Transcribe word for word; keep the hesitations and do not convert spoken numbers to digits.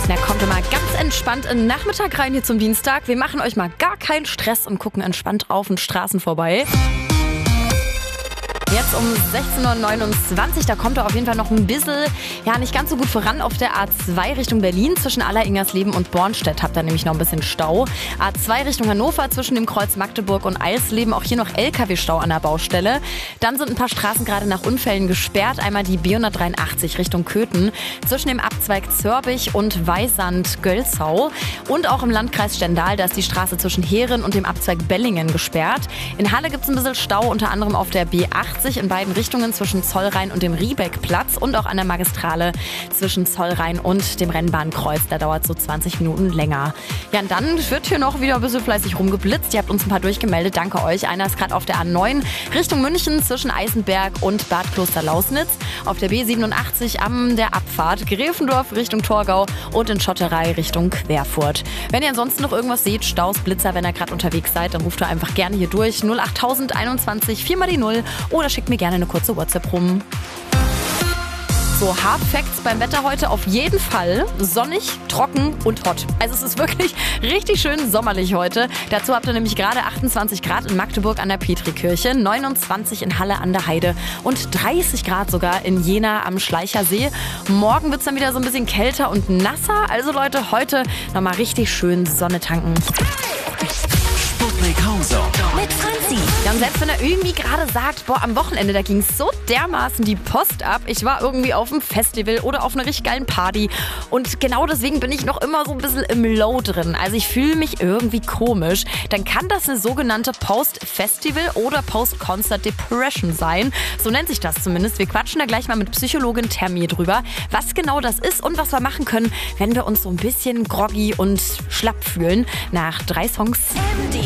Na, kommt immer ganz entspannt in den Nachmittag rein hier zum Dienstag. Wir machen euch mal gar keinen Stress und gucken entspannt auf den Straßen vorbei. Jetzt um sechzehn Uhr neunundzwanzig, da kommt er auf jeden Fall noch ein bisschen, ja, nicht ganz so gut voran auf der A zwei Richtung Berlin. Zwischen Aller-Ingersleben und Bornstedt habt ihr nämlich noch ein bisschen Stau. A zwei Richtung Hannover zwischen dem Kreuz Magdeburg und Eisleben, auch hier noch L K W-Stau an der Baustelle. Dann sind ein paar Straßen gerade nach Unfällen gesperrt. Einmal die B hundertdreiundachtzig Richtung Köthen zwischen dem Abzweig Zörbich und Weisand-Gölzau. Und auch im Landkreis Stendal, da ist die Straße zwischen Heeren und dem Abzweig Bellingen gesperrt. In Halle gibt es ein bisschen Stau, unter anderem auf der B achtzig in beiden Richtungen zwischen Zollrhein und dem Riebeckplatz und auch an der Magistrale zwischen Zollrhein und dem Rennbahnkreuz. Da dauert so zwanzig Minuten länger. Ja, und dann wird hier noch wieder ein bisschen fleißig rumgeblitzt. Ihr habt uns ein paar durchgemeldet, danke euch. Einer ist gerade auf der A neun Richtung München zwischen Eisenberg und Bad Kloster-Lausnitz. Auf der B siebenundachtzig an der Abfahrt Gräfendorf Richtung Torgau und in Schotterei Richtung Querfurt. Wenn ihr ansonsten noch irgendwas seht, Staus, Blitzer, wenn ihr gerade unterwegs seid, dann ruft ihr einfach gerne hier durch. null acht einundzwanzig vier mal die null oder schickt mir gerne eine kurze WhatsApp rum. So, Hard Facts beim Wetter heute auf jeden Fall. Sonnig, trocken und hot. Also es ist wirklich richtig schön sommerlich heute. Dazu habt ihr nämlich gerade achtundzwanzig Grad in Magdeburg an der Petrikirche, neunundzwanzig in Halle an der Heide und dreißig Grad sogar in Jena am Schleichersee. Morgen wird es dann wieder so ein bisschen kälter und nasser. Also Leute, heute nochmal richtig schön Sonne tanken. Sputnik Homezone Mit Franzi. Ja, und selbst wenn er irgendwie gerade sagt, boah, am Wochenende, da ging es so dermaßen die Post ab. Ich war irgendwie auf einem Festival oder auf einer richtig geilen Party. Und genau deswegen bin ich noch immer so ein bisschen im Low drin. Also ich fühle mich irgendwie komisch. Dann kann das eine sogenannte Post-Festival- oder Post-Concert-Depression sein. So nennt sich das zumindest. Wir quatschen da gleich mal mit Psychologin Termi drüber, was genau das ist und was wir machen können, wenn wir uns so ein bisschen groggy und schlapp fühlen. Nach drei Songs.